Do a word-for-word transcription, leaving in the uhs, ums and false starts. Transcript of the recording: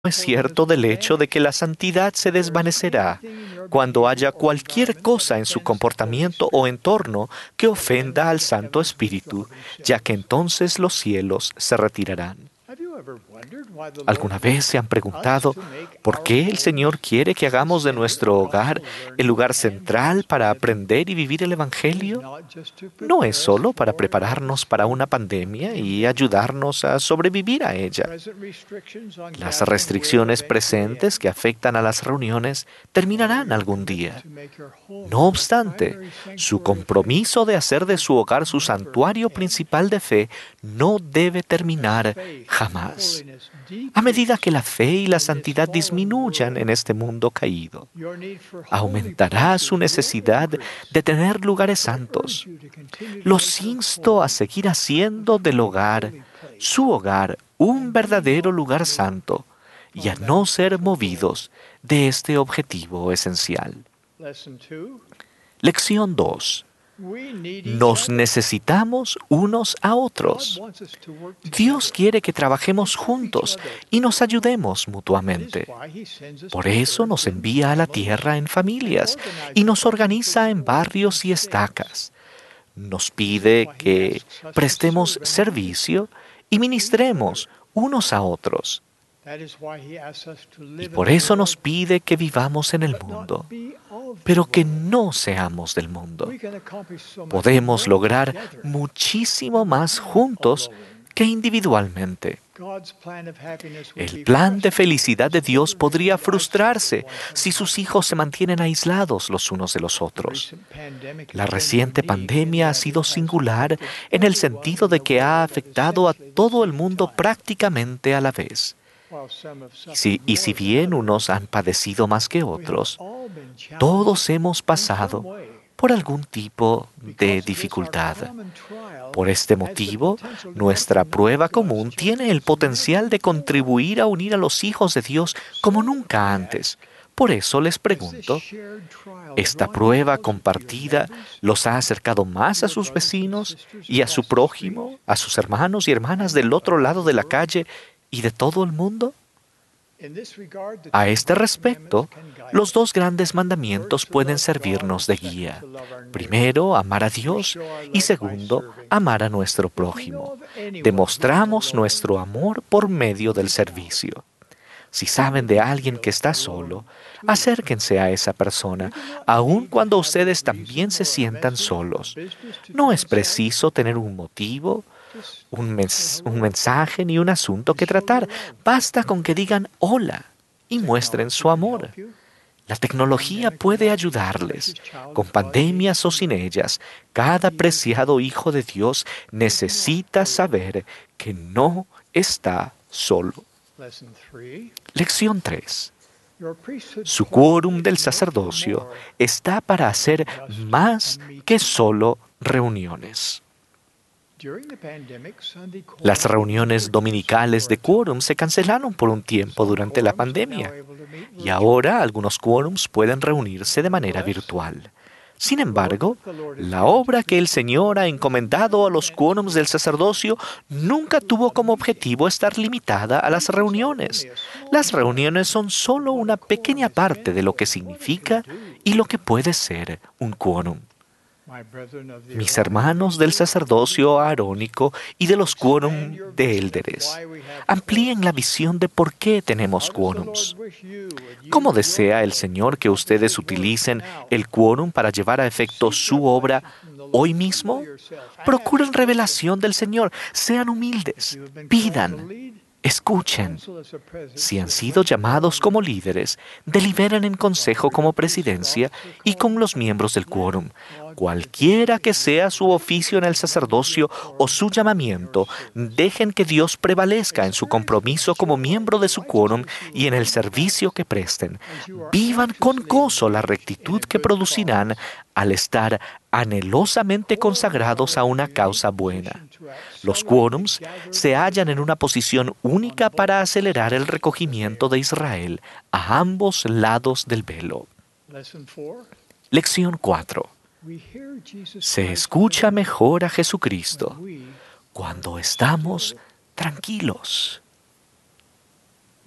es cierto del hecho de que la santidad se desvanecerá cuando haya cualquier cosa en su comportamiento o entorno que ofenda al Santo Espíritu, ya que entonces los cielos se retirarán. ¿Alguna vez se han preguntado por qué el Señor quiere que hagamos de nuestro hogar el lugar central para aprender y vivir el Evangelio? No es solo para prepararnos para una pandemia y ayudarnos a sobrevivir a ella. Las restricciones presentes que afectan a las reuniones terminarán algún día. No obstante, su compromiso de hacer de su hogar su santuario principal de fe no debe terminar jamás. A medida que la fe y la santidad disminuyan en este mundo caído, aumentará su necesidad de tener lugares santos. Los insto a seguir haciendo del hogar, su hogar, un verdadero lugar santo y a no ser movidos de este objetivo esencial. Lección dos. Nos necesitamos unos a otros. Dios quiere que trabajemos juntos y nos ayudemos mutuamente. Por eso nos envía a la tierra en familias y nos organiza en barrios y estacas. Nos pide que prestemos servicio y ministremos unos a otros. Y por eso nos pide que vivamos en el mundo, pero que no seamos del mundo. Podemos lograr muchísimo más juntos que individualmente. El plan de felicidad de Dios podría frustrarse si sus hijos se mantienen aislados los unos de los otros. La reciente pandemia ha sido singular en el sentido de que ha afectado a todo el mundo prácticamente a la vez. Y si, y si bien unos han padecido más que otros, todos hemos pasado por algún tipo de dificultad. Por este motivo, nuestra prueba común tiene el potencial de contribuir a unir a los hijos de Dios como nunca antes. Por eso les pregunto, ¿esta prueba compartida los ha acercado más a sus vecinos y a su prójimo, a sus hermanos y hermanas del otro lado de la calle y de todo el mundo? A este respecto, los dos grandes mandamientos pueden servirnos de guía. Primero, amar a Dios y segundo, amar a nuestro prójimo. Demostramos nuestro amor por medio del servicio. Si saben de alguien que está solo, acérquense a esa persona, aun cuando ustedes también se sientan solos. No es preciso tener un motivo, Un, mens- un mensaje ni un asunto que tratar. Basta con que digan hola y muestren su amor. La tecnología puede ayudarles. Con pandemias o sin ellas, cada preciado hijo de Dios necesita saber que no está solo. Lección tres. Su quórum del sacerdocio está para hacer más que solo reuniones. Las reuniones dominicales de quórum se cancelaron por un tiempo durante la pandemia y ahora algunos quórums pueden reunirse de manera virtual. Sin embargo, la obra que el Señor ha encomendado a los quórums del sacerdocio nunca tuvo como objetivo estar limitada a las reuniones. Las reuniones son solo una pequeña parte de lo que significa y lo que puede ser un quórum. Mis hermanos del sacerdocio arónico y de los quórum de élderes, amplíen la visión de por qué tenemos quórums. ¿Cómo desea el Señor que ustedes utilicen el quórum para llevar a efecto su obra hoy mismo? Procuren revelación del Señor, sean humildes, pidan, escuchen. Si han sido llamados como líderes, deliberen en consejo como presidencia y con los miembros del quórum. Cualquiera que sea su oficio en el sacerdocio o su llamamiento, dejen que Dios prevalezca en su compromiso como miembro de su quórum y en el servicio que presten. Vivan con gozo la rectitud que producirán al estar anhelosamente consagrados a una causa buena. Los quórums se hallan en una posición única para acelerar el recogimiento de Israel a ambos lados del velo. Lección cuatro. Se escucha mejor a Jesucristo cuando estamos tranquilos.